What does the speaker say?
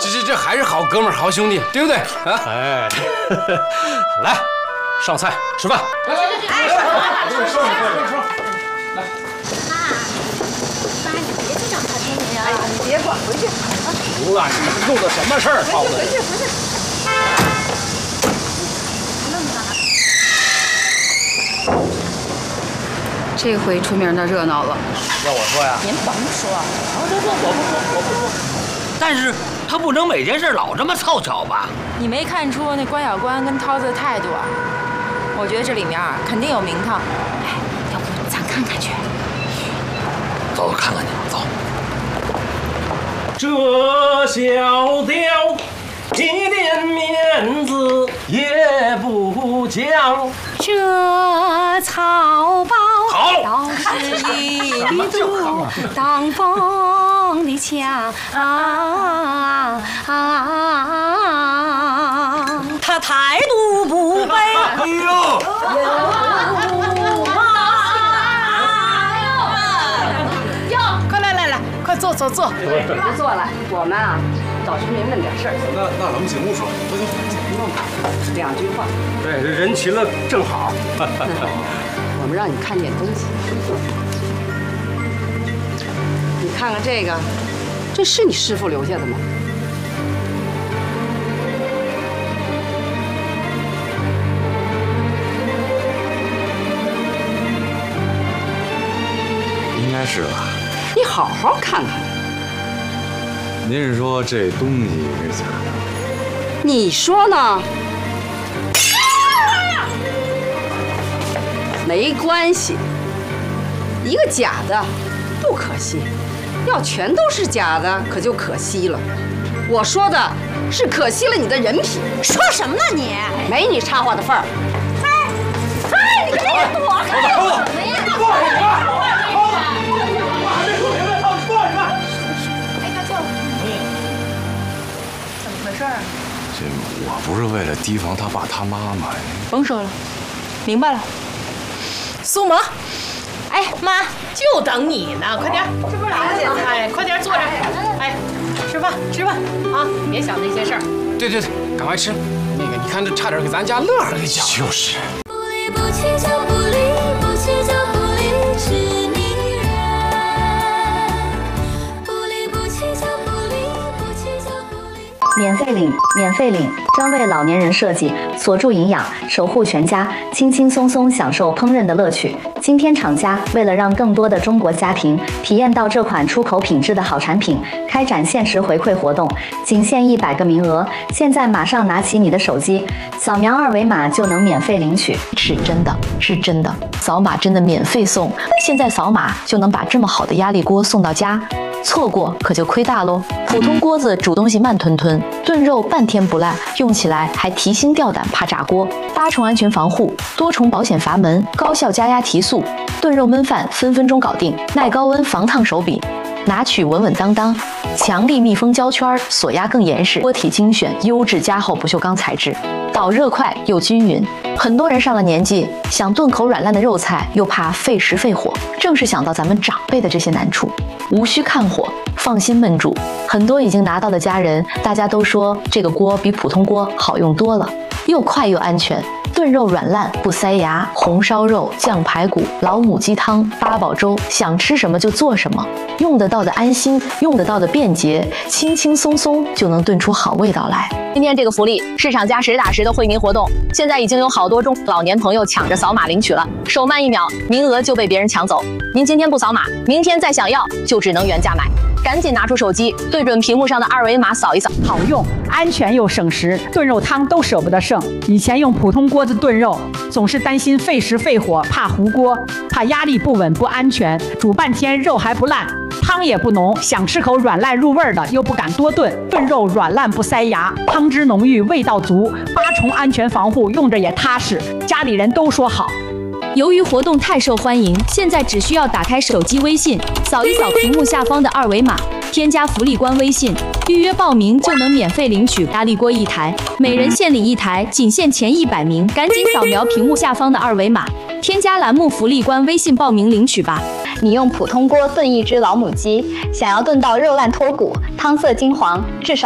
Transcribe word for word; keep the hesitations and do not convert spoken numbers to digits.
这这这还是好哥们儿、好兄弟，对不对啊？ 哎，来，上菜吃饭。 来来来，哎，说说说说说，来。 妈，妈，你别去找他天天啊！ 哎呀，你别管，回去。 行了，你们弄的什么事儿？ 回去回去回去。 弄他。 这回出名的热闹了。 要我说呀？ 您甭说， 我不说，我不说，我不说。但是他不能每件事老这么凑巧吧？ 你没看出那关小关跟涛子的态度啊？我觉得这里面啊肯定有名堂。 哎，要不咱看看去？ 走，看看去，走。这小调一点面子也不讲， 这草包好， 倒是一堵当风的枪啊啊！他态度不卑。 哎呦！ 快来来来，快坐坐坐。别坐了，我们啊找徐明问点事儿。 那那咱们请务说，快走。两句话。 对，人齐了正好。 我们让你看点东西。你看看这个，这是你师傅留下的吗？ 应该是吧。 你好好看看。 您是说这东西是假的？ 你说呢？没关系，一个假的不可惜，要全都是假的可就可惜了。我说的是可惜了你的人品。 说什么呢你？ 没你插话的份儿。 哎，哎，你赶紧躲开！没呀， 过来！ 这我不是为了提防他爸他妈妈。 甭说了，明白了。 苏萌，哎妈，就等你呢，快点，这不是来了吗？哎，快点坐着，哎，吃饭吃饭啊，别想那些事儿。 对对对，赶快吃。那个，你看这差点给咱家乐儿给搅。 就是。 不离不弃就不离，不弃就不离，是你人。不离不弃就不离，不弃就不离。 免费领，免费领，专为老年人设计，锁住营养，守护全家，轻轻松松享受烹饪的乐趣。今天厂家为了让更多的中国家庭体验到这款出口品质的好产品，开展限时回馈活动，仅限一百个名额。现在马上拿起你的手机，扫描二维码就能免费领取。 是真的，是真的，扫码真的免费送。现在扫码就能把这么好的压力锅送到家，错过可就亏大喽。普通锅子煮东西慢吞吞，炖肉半天不烂，用起来还提心吊胆，怕炸锅。八重安全防护，多重保险阀门，高效加压提速，炖肉焖饭分分钟搞定。耐高温防烫手柄，拿取稳稳当当。强力密封胶圈，锁压更严实。锅体精选优质加厚不锈钢材质，导热快又均匀。很多人上了年纪，想炖口软烂的肉菜，又怕费时费火，正是想到咱们长辈的这些难处，无需看火，放心焖煮。很多已经拿到的家人，大家都说这个锅比普通锅好用多了，又快又安全。炖肉软烂不塞牙，红烧肉、酱排骨、老母鸡汤、八宝粥，想吃什么就做什么，用得到的安心，用得到的便捷，轻轻松松就能炖出好味道来。今天这个福利，市场价实打实的惠民活动，现在已经有好多中老年朋友抢着扫码领取了，手慢一秒，名额就被别人抢走。您今天不扫码，明天再想要就只能原价买。赶紧拿出手机，对准屏幕上的二维码扫一扫， 好用、安全又省时，炖肉汤都舍不得剩。以前用普通锅子炖肉，总是担心费时费火，怕糊锅，怕压力不稳不安全，煮半天肉还不烂，汤也不浓，想吃口软烂入味的，又不敢多炖。炖肉软烂不塞牙，汤汁浓郁，味道足，八重安全防护，用着也踏实，家里人都说好。 由于活动太受欢迎，现在只需要打开手机微信，扫一扫屏幕下方的二维码，添加福利官微信，预约报名就能免费领取压力锅一台，每人限领一台，仅限前一百名，赶紧扫描屏幕下方的二维码，添加栏目福利官微信报名领取吧。 你用普通锅炖一只老母鸡，想要炖到肉烂脱骨、汤色金黄，至少